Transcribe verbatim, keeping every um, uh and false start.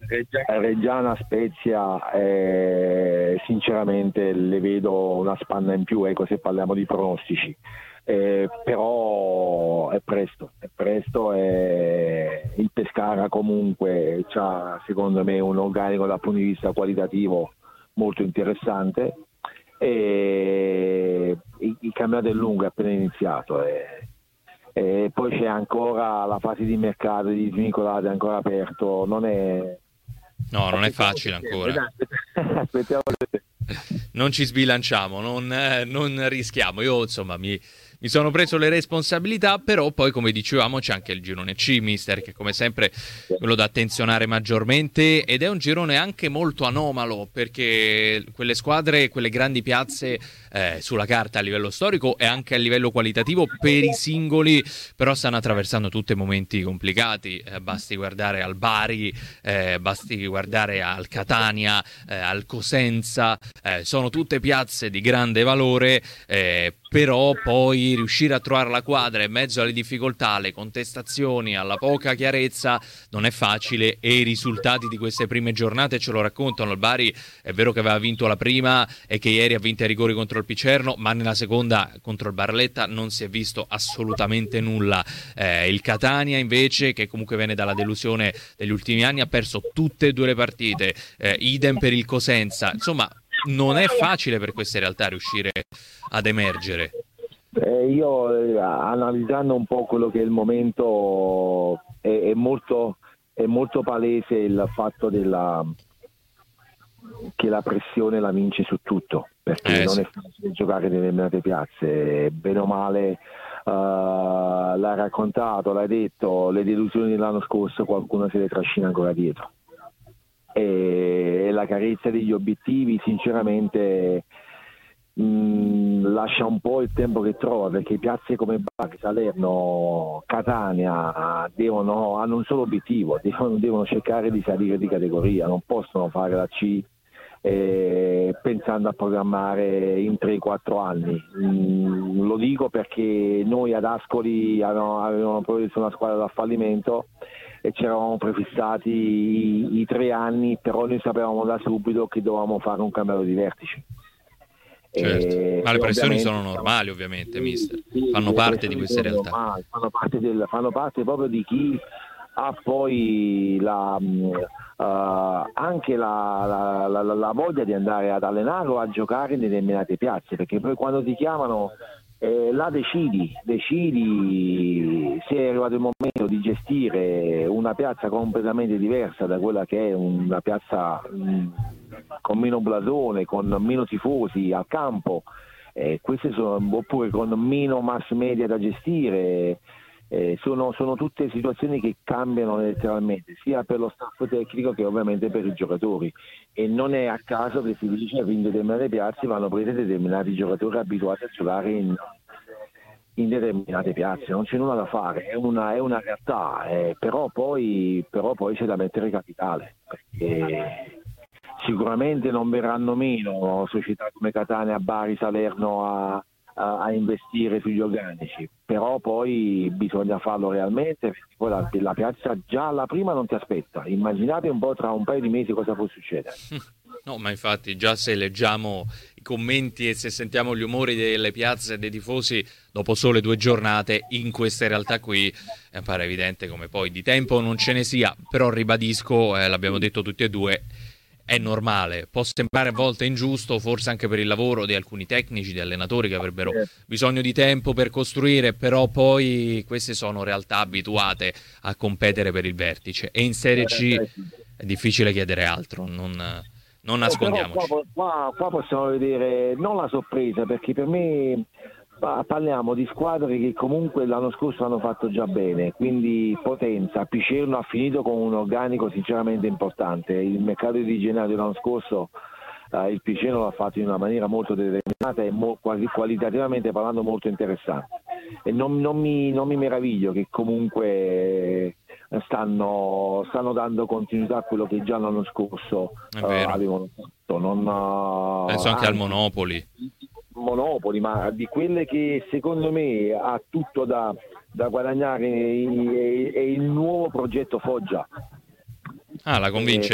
Reggiana, Reggiana Spezia, eh, sinceramente le vedo una spanna in più, ecco, se parliamo di pronostici. Eh, però è presto, è presto e il Pescara comunque ha secondo me un organico dal punto di vista qualitativo molto interessante e il, il campionato è lungo, è appena iniziato e, e poi c'è ancora la fase di mercato di svincolati ancora aperto, non è no, non è facile ancora. Aspettiamo. Non ci sbilanciamo, non, eh, non rischiamo. Io insomma mi, mi sono preso le responsabilità, però poi come dicevamo c'è anche il girone C, mister, che come sempre quello da attenzionare maggiormente, ed è un girone anche molto anomalo perché quelle squadre, quelle grandi piazze eh, sulla carta a livello storico e anche a livello qualitativo per i singoli però stanno attraversando tutti momenti complicati, eh, basti guardare al Bari, eh, basti guardare al Catania, eh, al Cosenza, eh, sono tutte piazze di grande valore, eh, però poi riuscire a trovare la quadra in mezzo alle difficoltà, alle contestazioni, alla poca chiarezza non è facile e i risultati di queste prime giornate ce lo raccontano. Il Bari è vero che aveva vinto la prima e che ieri ha vinto ai rigori contro il Picerno, ma nella seconda contro il Barletta non si è visto assolutamente nulla. Eh, il Catania invece, che comunque viene dalla delusione degli ultimi anni, ha perso tutte e due le partite, eh, idem per il Cosenza, insomma non è facile per queste realtà riuscire ad emergere. Eh, io eh, analizzando un po' quello che è il momento è, è molto è molto palese il fatto della che la pressione la vince su tutto, perché eh, non sì. è facile giocare in determinate piazze, bene o male uh, l'hai raccontato, l'hai detto, le delusioni dell'anno scorso qualcuno se le trascina ancora dietro e la carezza degli obiettivi sinceramente mh, lascia un po' il tempo che trova, perché piazze come Bari, Salerno, Catania devono, hanno un solo obiettivo, devono, devono cercare di salire di categoria, non possono fare la C eh, pensando a programmare in tre quattro anni. Mm, lo dico perché noi ad Ascoli avevamo, avevamo preso una squadra da fallimento e ci eravamo prefissati i, i tre anni, però noi sapevamo da subito che dovevamo fare un campionato di vertici. Certo. E, Ma le pressioni sono ovviamente, normali, ovviamente, mister. sì, Fanno le parte di pressioni queste sono realtà. normali, fanno parte, del, fanno parte proprio di chi ha poi la, uh, anche la, la, la, la voglia di andare ad allenare o a giocare in determinate piazze, perché poi quando ti chiamano eh, là decidi, decidi se è arrivato il momento di gestire una piazza completamente diversa da quella che è una piazza mh, con meno blasone, con meno tifosi al campo, eh, queste sono, oppure con meno mass media da gestire. Eh, sono, sono tutte situazioni che cambiano letteralmente sia per lo staff tecnico che ovviamente per i giocatori, e non è a caso che si dice che in determinate piazze vanno prese determinati giocatori abituati a giocare in, in determinate piazze, non c'è nulla da fare, è una, è una realtà, eh, però, poi, però poi c'è da mettere capitale, perché sicuramente non verranno meno società come Catania, Bari, Salerno a a, a investire sugli organici, però poi bisogna farlo realmente, perché poi la, la piazza già alla prima non ti aspetta. Immaginate un po' tra un paio di mesi cosa può succedere. No, ma infatti già se leggiamo i commenti e se sentiamo gli umori delle piazze e dei tifosi dopo sole due giornate in queste realtà qui eh, pare evidente come poi di tempo non ce ne sia, però ribadisco, eh, l'abbiamo detto tutti e due, è normale, può sembrare a volte ingiusto, forse anche per il lavoro di alcuni tecnici, di allenatori che avrebbero bisogno di tempo per costruire, però poi queste sono realtà abituate a competere per il vertice e in Serie C è difficile chiedere altro, non, non Eh, però nascondiamoci. qua, qua, qua possiamo vedere non la sorpresa, perché per me pa- parliamo di squadre che comunque l'anno scorso hanno fatto già bene, quindi Potenza, Picerno ha finito con un organico sinceramente importante. Il mercato di gennaio dell'anno scorso eh, il Picerno l'ha fatto in una maniera molto determinata e mo- quasi qualitativamente parlando molto interessante, e non, non, mi, non mi meraviglio che comunque stanno, stanno dando continuità a quello che già l'anno scorso È uh, vero. avevano fatto. Non, Penso uh, anche al anzi, Monopoli. Monopoli, ma di quelle che secondo me ha tutto da, da guadagnare è, è il nuovo progetto Foggia. Ah, la convince